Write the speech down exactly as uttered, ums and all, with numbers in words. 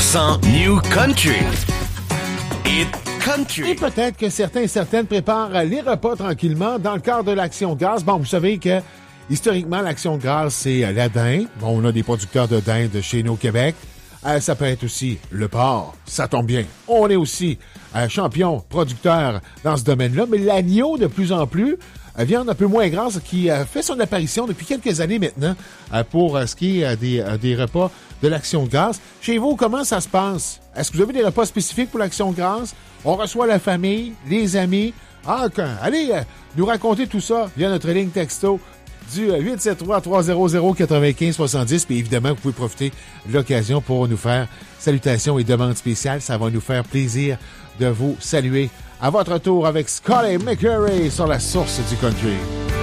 pour cent New Country. Hit Country. Et peut-être que certains et certaines préparent les repas tranquillement dans le cadre de l'Action de grâce. Bon, vous savez que historiquement, l'Action de grâce, c'est la dinde. Bon, on a des producteurs de dinde chez nous au Québec. Euh, ça peut être aussi le porc. Ça tombe bien. On est aussi euh, champion producteur dans ce domaine-là. Mais l'agneau, de plus en plus, euh, viande un peu moins grasse, qui euh, fait son apparition depuis quelques années maintenant euh, pour euh, ce qui est euh, des, euh, des repas de l'Action de grâce. Chez vous, comment ça se passe? Est-ce que vous avez des repas spécifiques pour l'Action de grâce? On reçoit la famille, les amis. Ah, quand, allez euh, nous raconter tout ça via notre ligne texto du huit sept trois, trois zéro zéro, neuf cinq sept zéro. Puis évidemment, vous pouvez profiter de l'occasion pour nous faire salutations et demandes spéciales. Ça va nous faire plaisir de vous saluer à votre tour avec Scotty McCreery sur la source du country.